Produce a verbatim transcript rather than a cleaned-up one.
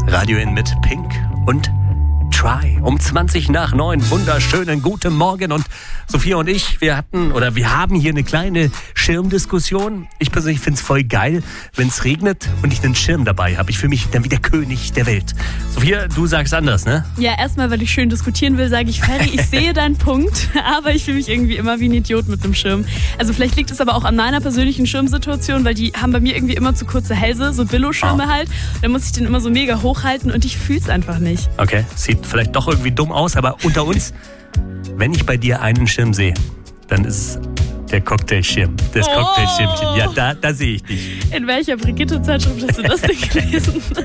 Radio In mit Pink und Try. Um zwanzig nach neun. Wunderschönen guten Morgen. Und Sophia und ich, wir hatten oder wir haben hier eine kleine Schirmdiskussion. Ich persönlich finde es voll geil, wenn es regnet und ich einen Schirm dabei habe. Ich fühle mich dann wie der König der Welt. Sophia, du sagst anders, ne? Ja, erstmal, weil ich schön diskutieren will, sage ich, Ferry, ich sehe deinen Punkt, aber ich fühle mich irgendwie immer wie ein Idiot mit einem Schirm. Also vielleicht liegt es aber auch an meiner persönlichen Schirmsituation, weil die haben bei mir irgendwie immer zu kurze Hälse, so Billo-Schirme oh. halt. Da muss ich den immer so mega hochhalten und ich fühle es einfach nicht. Okay, sieht vielleicht doch irgendwie dumm aus, aber unter uns, wenn ich bei dir einen Schirm sehe, dann ist es der Cocktailschirm, das oh. Cocktailschirmchen. Ja, da, da sehe ich dich. In welcher Brigitte-Zeitschrift hast du das denn gelesen?